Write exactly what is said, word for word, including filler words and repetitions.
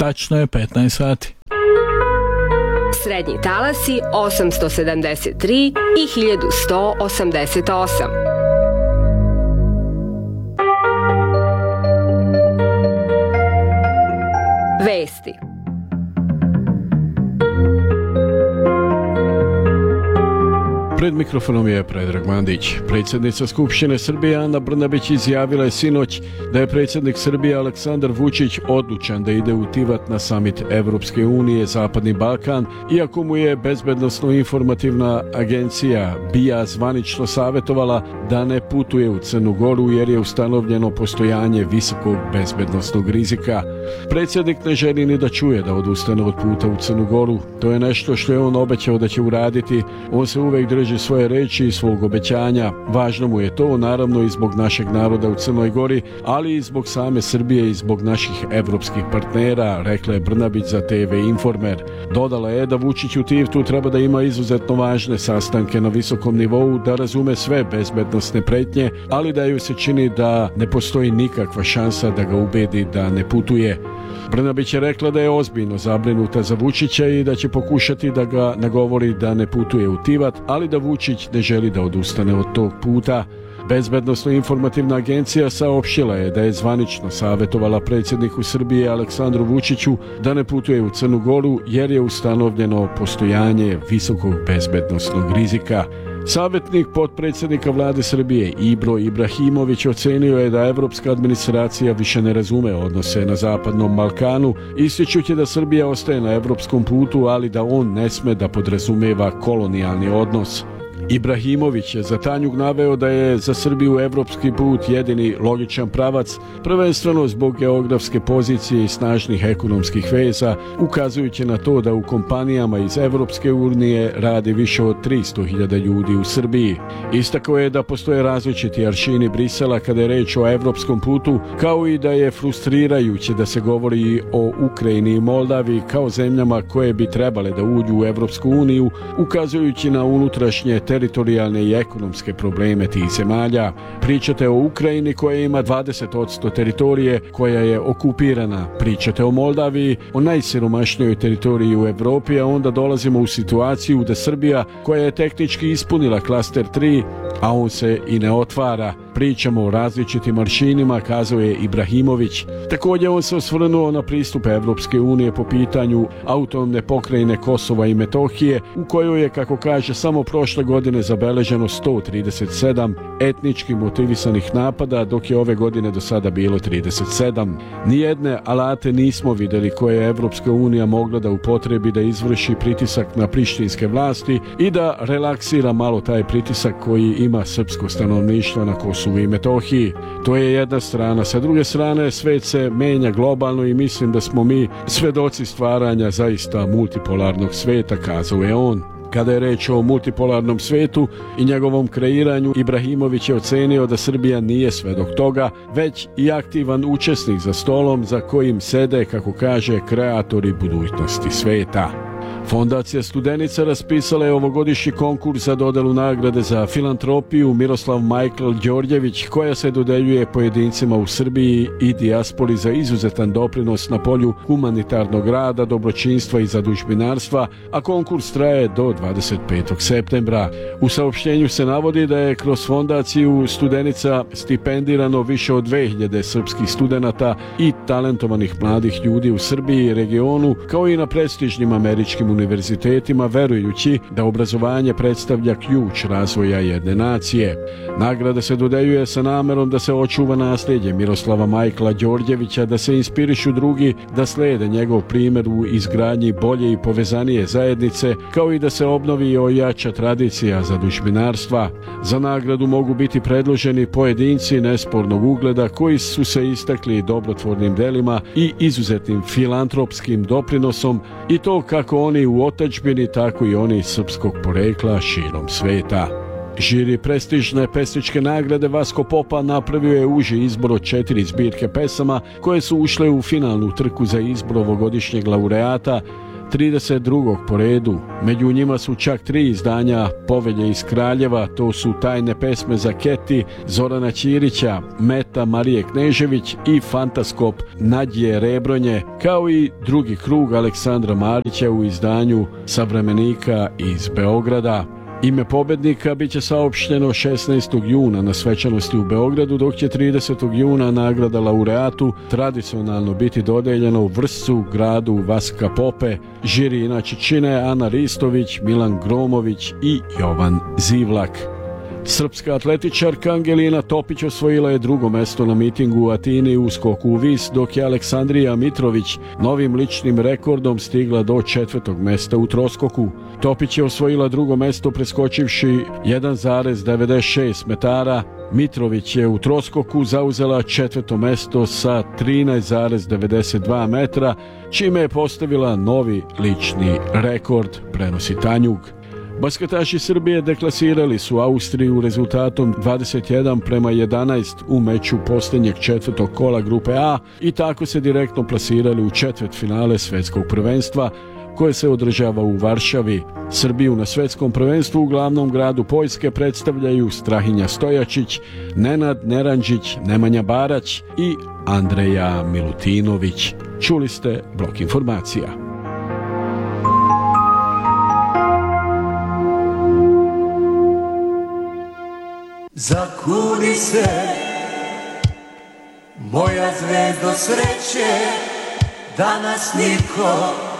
Tačno je petnaest sati. Srednji talasi osamsto sedamdeset tri i hiljadu sto osamdeset osam. Vesti. Pred mikrofonom je Predrag Mandić. Predsjednica Skupštine Srbije Ana Brnabić izjavila je sinoć da je predsjednik Srbije Aleksandar Vučić odlučan da ide u Tivat na samit Evropske unije Zapadni Balkan, iako mu je bezbednosno-informativna agencija B I A zvanično savjetovala da ne putuje u Crnu Goru jer je ustanovljeno postojanje visokog bezbednosnog rizika. Predsjednik ne želi ni da čuje da odustane od puta u Crnu Goru. To je nešto što je on obećao da će uraditi. On se uvek drži svoje reči i svog obećanja. Važno mu je to, naravno i zbog našeg naroda u Crnoj Gori, ali i zbog same Srbije i zbog naših evropskih partnera, rekla je Brnabić za T V Informer. Dodala je da Vučić u Tivtu treba da ima izuzetno važne sastanke na visokom nivou, da razume sve bezbednosne pretnje, ali da ju se čini da ne postoji nikakva šansa da ga ubedi da ne putuje. Brnabić je rekla da je ozbiljno zabrinuta za Vučića i da će pokušati da ga nagovori da ne putuje u Tivat, ali da Vučić ne želi da odustane od tog puta. Bezbednosno-informativna agencija saopštila je da je zvanično savjetovala predsjedniku Srbije Aleksandru Vučiću da ne putuje u Crnu Goru jer je ustanovljeno postojanje visokog bezbednosnog rizika. Savjetnik potpredsjednika vlade Srbije Ibro Ibrahimović ocenio je da evropska administracija više ne razume odnose na Zapadnom Balkanu, ističući da Srbija ostaje na evropskom putu, ali da on ne sme da podrazumeva kolonijalni odnos. Ibrahimović je za Tanjug naveo da je za Srbiju evropski put jedini logičan pravac, prvenstveno zbog geografske pozicije i snažnih ekonomskih veza, ukazujući na to da u kompanijama iz Evropske unije radi više od tristo hiljada ljudi u Srbiji. Istakao je da postoje različiti aršini Brisela kada je reč o evropskom putu, kao i da je frustrirajuće da se govori o Ukrajini i Moldaviji kao zemljama koje bi trebale da uđu u Evropsku uniju, ukazujući na unutrašnje teritorijalne i ekonomske probleme tih zemalja. Pričate o Ukrajini koja ima dvadeset posto teritorije koja je okupirana. Pričate o Moldaviji, o najsiromašnijoj teritoriji u Evropi, a onda dolazimo u situaciju da Srbija, koja je tehnički ispunila klaster tri, a on se i ne otvara. Pričamo o različitim aršinima, kazao je Ibrahimović. Također on se osvrnuo na pristup Evropske unije po pitanju autonomne pokrajine Kosova i Metohije, u kojoj je, kako kaže, samo prošle godine zabeleženo sto trideset sedam etnički motivisanih napada, dok je ove godine do sada bilo trideset sedam. Nijedne alate nismo vidjeli koje je Evropska unija mogla da upotrebi da izvrši pritisak na prištinske vlasti i da relaksira malo taj pritisak koji ima srpsko stanovništvo na Kosovu i Metohiji. To je jedna strana. Sa druge strane, svet se menja globalno i mislim da smo mi svedoci stvaranja zaista multipolarnog sveta, kazao je on. Kada je reč o multipolarnom svetu i njegovom kreiranju, Ibrahimović je ocenio da Srbija nije svedok toga, već i aktivan učesnik za stolom za kojim sede, kako kaže, kreatori budućnosti sveta. Fondacija Studenica raspisala je ovogodišnji konkurs za dodelu nagrade za filantropiju Miroslav Majkl Đorđević, koja se dodeljuje pojedincima u Srbiji i dijaspori za izuzetan doprinos na polju humanitarnog rada, dobročinstva i zadužbinarstva, a konkurs traje do dvadeset petog septembra. U saopštenju se navodi da je kroz fondaciju Studenica stipendirano više od dve hiljade srpskih studenata i talentovanih mladih ljudi u Srbiji i regionu, kao i na prestižnim američkim univerzitetima, verujući da obrazovanje predstavlja ključ razvoja jedne nacije. Nagrada se dodeljuje sa namerom da se očuva nasljeđe Miroslava Majkla Đorđevića, da se inspirišu drugi da slede njegov primjer u izgradnji bolje i povezanije zajednice, kao i da se obnovi i ojača tradicija zadužbinarstva. Za nagradu mogu biti predloženi pojedinci nespornog ugleda koji su se istakli dobrotvornim delima i izuzetnim filantropskim doprinosom, i to kako oni u otadžbini, tako i oni srpskog porekla širom sveta. Žiri prestižne pesničke nagrade Vasko Popa napravio je uži izbor od četiri zbirke pesama koje su ušle u finalnu trku za izbor ovogodišnjeg laureata. trideset drugog po redu. Među njima su čak tri izdanja Povelje iz Kraljeva, to su Tajne pesme za Keti Zorana Ćirića, Meta Marije Knežević i Fantaskop Nadje Rebronje, kao i drugi krug Aleksandra Marića u izdanju Savremenika iz Beograda. Ime pobednika bit će saopšteno šesnaestog juna na svečanosti u Beogradu, dok će tridesetog juna nagrada laureatu tradicionalno biti dodeljena u Vršcu, gradu Vaska Pope. Žiri inače čine Ana Ristović, Milan Gromović i Jovan Zivlak. Srpska atletičarka Angelina Topić osvojila je drugo mesto na mitingu u Atini u skoku u vis, dok je Aleksandrija Mitrović novim ličnim rekordom stigla do četvrtog mesta u troskoku. Topić je osvojila drugo mesto preskočivši jedan zarez devedeset šest metara. Mitrović je u troskoku zauzela četvrto mesto sa trinaest zarez devedeset dva metra, čime je postavila novi lični rekord, prenosi Tanjug. Basketaši Srbije deklasirali su Austriju rezultatom dvadeset jedan prema jedanaest u meču posljednjeg četvrtog kola grupe A i tako se direktno plasirali u četvrtfinale svetskog prvenstva koje se održava u Varšavi. Srbiju na svetskom prvenstvu u glavnom gradu Poljske predstavljaju Strahinja Stojačić, Nenad Neranđić, Nemanja Barać i Andreja Milutinović. Čuli ste blok informacija. Zakuni se, moja zvezdo sreće, danas niko